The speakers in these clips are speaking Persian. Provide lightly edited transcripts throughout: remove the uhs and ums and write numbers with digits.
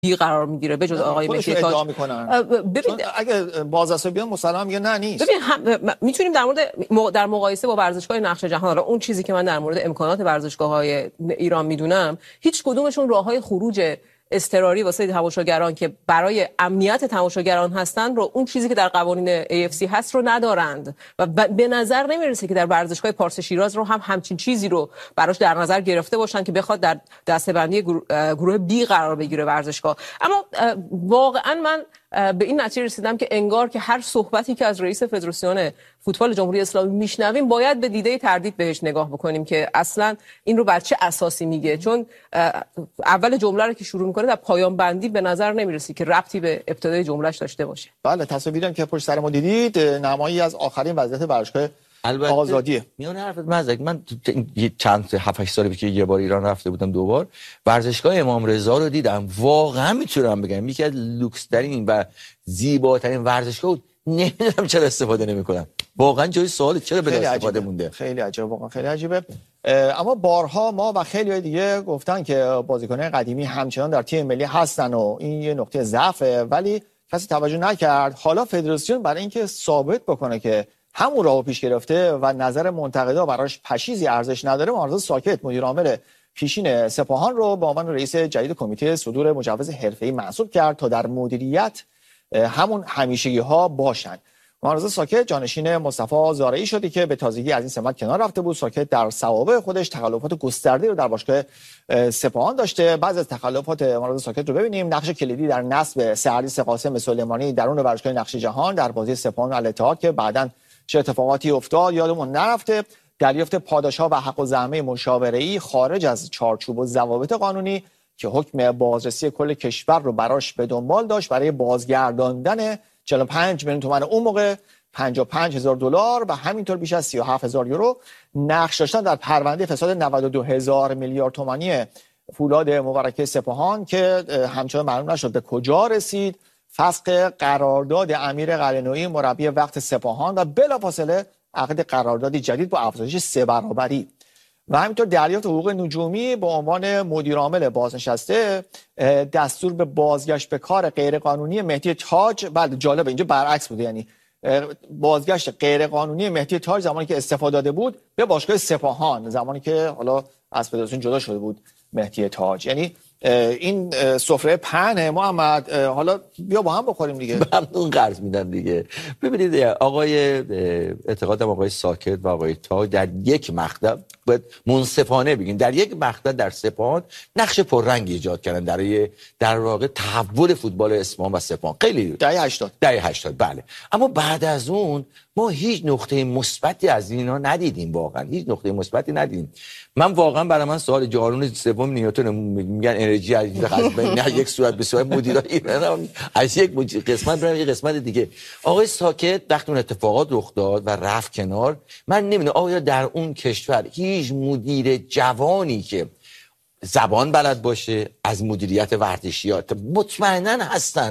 بی قرار میگیره به جز آقای مهدی تاج. ببین اگه بازرسا بیان مسلما میگه نه نیست. ببین میتونیم در مقایسه با ورزشگاه نقش جهان، حالا اون چیزی که من در مورد امکانات ورزشگاه‌های ایران میدونم، هیچ کدومشون راههای خروج اضطراری واسه تماشاگران که برای امنیت تماشاگران هستن رو، اون چیزی که در قوانین AFC هست رو ندارند و به نظر نمیرسه که در ورزشگاه پارس شیراز رو هم همچین چیزی رو براش در نظر گرفته باشن که بخواد در دسته‌بندی گروه B قرار بگیره ورزشگاه. اما واقعا من به این نتیجه رسیدم که انگار که هر صحبتی که از رئیس فدراسیون فوتبال جمهوری اسلامی میشنویم باید به دیده تردید بهش نگاه بکنیم که اصلا این رو بر چه اساسی میگه، چون اول جمله رو که شروع میکنه در پایان بندی به نظر نمیرسی که ربطی به ابتدای جملهش داشته باشه. بله، تصاویری که پشت سر ما دیدید نمایی از آخرین وضعیت ورزشگاه آزادیه. میونه حرفت من چند 7-8 سال پیش یه بار ایران رفته بودم، 2 بار ورزشگاه امام رضا رو دیدم. واقعا میتونم بگم یکی از لوکس ترین و زیباترین ورزشگاه بود. نمیدونم چرا استفاده نمیکنن. واقعا جای سوال چرا به استفاده مونده. خیلی عجیبه، واقعا خیلی عجیبه. اما بارها ما و خیلی دیگه گفتن که بازیکنان قدیمی همچنان در تیم ملی هستن و این یه نقطه ضعفه، ولی کسی توجه نکرد. حالا فدراسیون برای اینکه ثابت بکنه که همون راهو پیش گرفته و نظر منتقدا براش پشیزی ارزش نداره، معارض ساکت مدیر عامل پیشین سپاهان رو به عنوان رئیس جدید کمیته صدور مجوز حرفه‌ای منصوب کرد تا در مدیریت همون همیشگی‌ها باشن. معارض ساکت جانشین مصطفی زارعی شده که به تازگی از این سمت کنار رفته بود. ساکت در سوابق خودش تخلفات گسترده رو در باشگاه سپاهان داشته. بعضی از تخلفات معارض ساکت رو ببینیم. نقش کلیدی در نصب سعدیس قاسم سلیمانی درون ورزشگاه نقش جهان در بازی سپاهان و الاتحاد که بعداً چه اتفاقاتی افتاد یادمون نرفته. دریافت پاداش‌ها و حق و زحمه مشاوره‌ای خارج از چارچوب و ضوابط قانونی که حکم بازرسی کل کشور رو براش به دنبال داشت برای بازگرداندن 45 میلیون تومان اون موقع، $55,000 و همینطور بیش از 37,000 یورو نقش داشتن در پرونده فساد 92,000 میلیارد تومانی فولاد مبارکه سپاهان که همچنان معلوم نشد به کجا رسید. فسخ قرارداد امیر قلعه‌نویی مربی وقت سپاهان و بلافاصله عقد قراردادی جدید با افزایش 3 برابری و همینطور دریافت حقوق نجومی به عنوان مدیر عامل بازنشسته. دستور به بازگشت به کار غیرقانونی مهدی تاج. بعد جالب اینجا برعکس بوده، یعنی بازگشت غیرقانونی مهدی تاج زمانی که استعفا داده بود به باشگاه سپاهان، زمانی که حالا از فدراسیون جدا شده بود مهدی تاج. یعنی این سفره پهنه محمد. حالا بیا با هم بخوریم دیگه. ممنون، قرض میدم دیگه. ببینید آقای اعتقادم آقای ساکت و آقای تاج در یک مقطع باید منصفانه بگیم در یک مقطع در سپاهان نقش پررنگی ایجاد کردن در واقع تحول فوتبال اصفهان و سپاهان. خیلی دهه 80 بله. اما بعد از اون ما هیچ نقطه مثبتی از اینا ندیدیم. واقعا هیچ نقطه مثبتی ندیدیم. من واقعا برای من سوال جارون سوم نیوتن میگن انرژی از نه یک صورت به صورت مدیرای ایران از یک قسمت برای یک قسمت دیگه. آقای ساکت وقتی اون اتفاقات رخ داد و رفت کنار، من نمیدونم آیا در اون کشور هیچ مدیر جوانی که زبان بلد باشه از مدیریت ورزشیات مطمئناً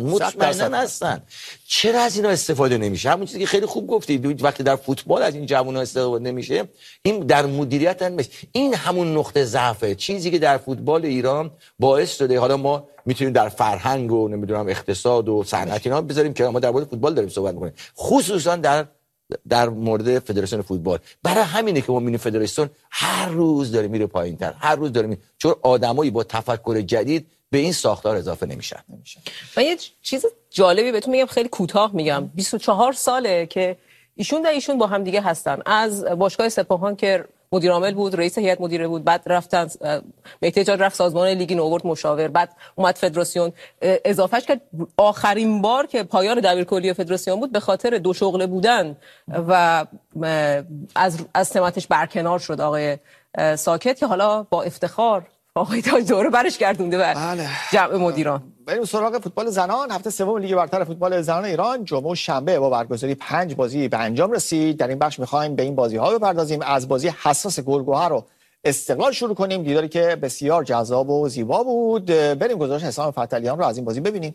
هستن. چرا از اینا استفاده نمیشه؟ همون چیزی که خیلی خوب گفتید، وقتی در فوتبال از این جوونا استفاده نمیشه، این در مدیریت هم میشه. این همون نقطه ضعفه، چیزی که در فوتبال ایران باعث شده حالا ما میتونیم در فرهنگ و نمیدونم اقتصاد و صنعت اینا بذاریم که ما در مورد فوتبال داریم صحبت میکنیم، خصوصا در مورد فدراسیون فوتبال. برای همینه که ما میبینیم فدراسیون هر روز داره میره پایین‌تر، هر روز داره میره، چون آدمایی با تفکر جدید به این ساختار اضافه نمیشن. من یه چیز جالبی بهتون میگم، خیلی کوتاه میگم. 24 ساله که ایشون با هم دیگه هستن. از باشگاه سپاهان که مدیر عامل بود، رئیس هیئت مدیره بود، بعد رفتن مهدی تاج رفت سازمان لیگ نوورد مشاور، بعد اومد فدراسیون اضافهش کرد. آخرین بار که پایان دبیرکلی فدراسیون بود به خاطر دو شغله بودن و از سمتش برکنار شد آقای ساکت که حالا با افتخار آقای تاج دوره برش گردونده و جمع مدیران. بریم سراغ فوتبال زنان. هفته سوم لیگ برتر فوتبال زنان ایران جمعه و شنبه با برگزاری 5 بازی به انجام رسید. در این بخش می‌خوایم به این بازی‌ها بپردازیم. از بازی حساس گلگهر رو استقلال شروع کنیم، دیداری که بسیار جذاب و زیبا بود. بریم گزارش حسام فتحعلیان رو از این بازی ببینیم.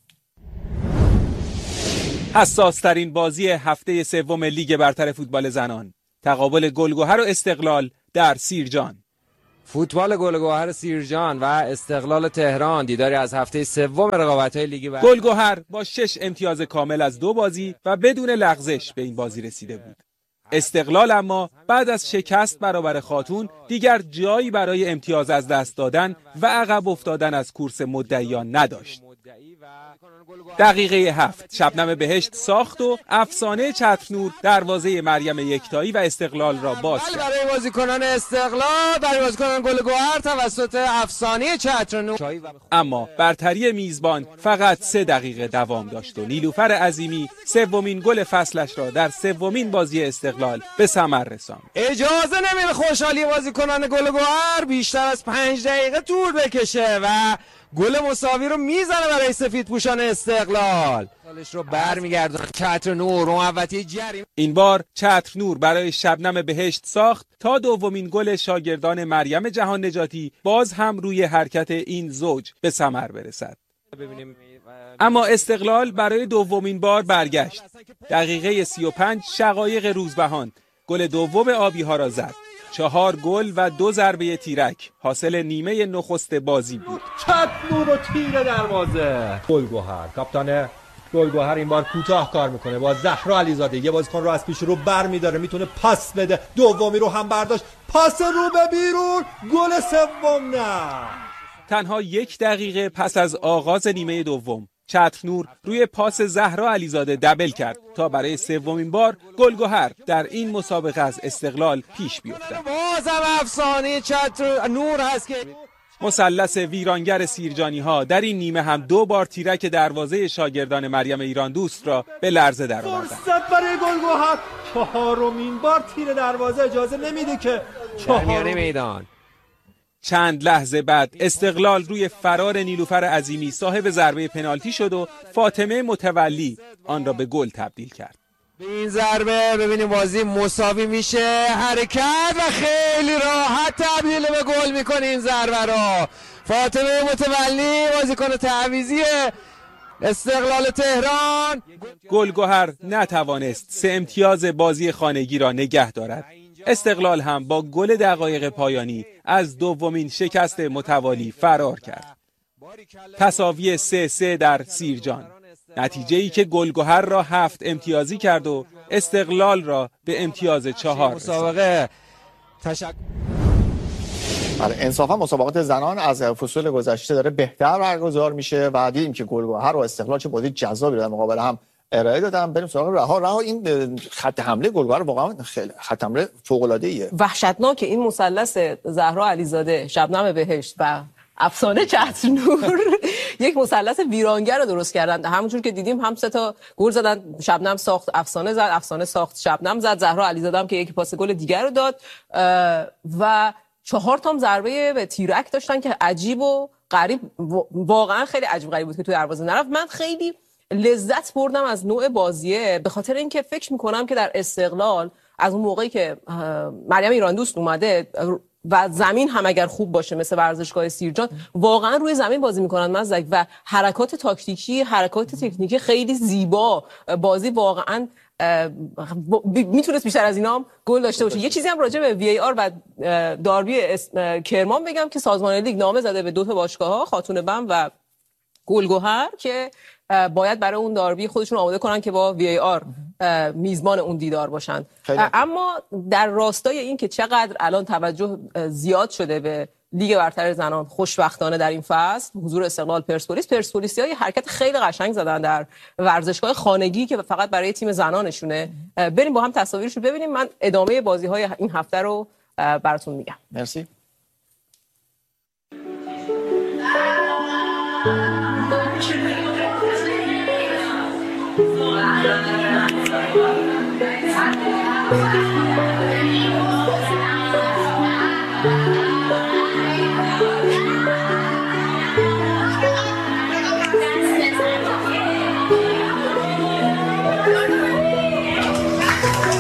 حساس ترین بازی هفته سوم لیگ برتر فوتبال زنان، تقابل گلگهر و استقلال در سیرجان. فوتبال گل‌وگوهر سیرجان و استقلال تهران دیداری از هفته سوم رقابت‌های لیگ گل‌گوهر با 6 امتیاز کامل از 2 بازی و بدون لغزش به این بازی رسیده بود. استقلال اما بعد از شکست برابر خاتون دیگر جایی برای امتیاز از دست دادن و عقب افتادن از کورس مدعیان نداشت. دقیقه 7 شبنم بهشت ساخت و افسانه چترنور دروازه مریم یکتایی و استقلال را باز کرد. برای بازیکنان استقلال، برای بازیکنان گل‌گوهر توسط افسانه چترنور. اما برتری میزبان فقط 3 دقیقه دوام داشت و نیلوفر عظیمی سومین گل فصلش را در سومین بازی استقلال به ثمر رساند. اجازه نمیده خوشحالی بازیکنان گل‌گوهر بیشتر از 5 دقیقه طول بکشه و گل مساوی رو میزنه برای سفیدپوشان استقلال. سالش رو برمیگردن چترنور محوطه جریمه. این بار چترنور برای شبنم بهشت ساخت تا دومین گل شاگردان مریم جهان نجاتی باز هم روی حرکت این زوج به ثمر برسد. اما استقلال برای دومین بار برگشت. دقیقه 35 شقایق روزبهان گل دوم آبی ها را زد. 4 گل و 2 ضربه تیرک حاصل نیمه نخست بازی بود. چترنور و تیر دروازه. گل‌گوهر کاپیتان گل‌گوهر این بار کوتاه کار میکنه با زهرا علیزاده، یه بازیکن رو از پیش رو بر میداره، میتونه پاس بده، دومی رو هم برداشت، پاس رو به بیرون، گل سوم نه. تنها 1 دقیقه پس از آغاز نیمه دوم چترنور روی پاس زهرا علیزاده دبل کرد تا برای سومین بار گل‌گوهر در این مسابقه از استقلال پیش بیفتد. بازم افسانه چترنور هست که مثلث ویرانگر سیرجانی ها در این نیمه هم 2 بار تیرک دروازه شاگردان مریم ایران دوست را به لرزه درآوردند. فرصت برای گل‌گوهر، 4مین بار تیر دروازه، اجازه نمیده که درمیان میدان. چند لحظه بعد استقلال روی فرار نیلوفر عظیمی صاحب ضربه پنالتی شد و فاطمه متولی آن را به گل تبدیل کرد. به این ضربه ببینیم بازی مساوی میشه، حرکت و خیلی راحت تبدیل به گل میکنه این ضربه را. فاطمه متولی بازیکن تعویضی استقلال تهران. گل‌گوهر نتوانست 3 امتیاز بازی خانگی را نگه دارد. استقلال هم با گل دقایق پایانی از دومین شکست متوالی فرار کرد. تساوی 3-3 در سیرجان، نتیجه‌ای که گل‌گوهر را 7 امتیازی کرد و استقلال را به امتیاز 4 مسابقه. انصافا مسابقات زنان از فصول گذشته داره بهتر برگزار میشه و دیدیم که گل‌گوهر و استقلال چه بازی جذابی در مقابل هم ارائه دادن. بریم سراغ رها. این خط حمله گل‌گوهر واقعا خیلی خط حمله فوق‌العاده‌ایه. وحشتناکه این مثلث زهرا علیزاده، شبنم بهشت و افسانه چترنور یک مثلث ویرانگر رو درست کردن. همونجور که دیدیم هم 3 تا گل زدن، شبنم ساخت افسانه زد، افسانه ساخت شبنم زد، زهرا علیزاده هم که یک پاس گل دیگر رو داد و 4 تا ضربه به تیرک داشتن که عجیب و غریب، واقعا خیلی عجیب غریب بود که تو دروازه نرفت. من خیلی لذت بردم از نوع بازیه به خاطر اینکه فکر میکنم که در استقلال از اون موقعی که مریم ایران دوست اومده و زمین هم اگر خوب باشه مثل ورزشگاه سیرجان، واقعا روی زمین بازی میکنن مزدک و حرکات تاکتیکی، حرکات تکنیکی خیلی زیبا، بازی واقعا میتونست بیشتر از اینا هم گل داشته باشه. یه چیزی هم راجع به وی آر و داربی کرمان بگم که سازمان لیگ نامه زده به 2 تا باشگاه‌ها، خاتون بم و گل‌گوهر، که باید برای اون داربی خودشون آماده کنن که با وی آر میزبان اون دیدار باشن. اما در راستای این که چقدر الان توجه زیاد شده به لیگ برتر زنان، خوشبختانه در این فصل حضور استقلال پرسپولیسی‌ها یه حرکت خیلی قشنگ زدن در ورزشگاه خانگی که فقط برای تیم زنانشونه. بریم با هم تصاویرشو ببینیم. من ادامه بازی‌های این هفته رو براتون میگم. مرسی.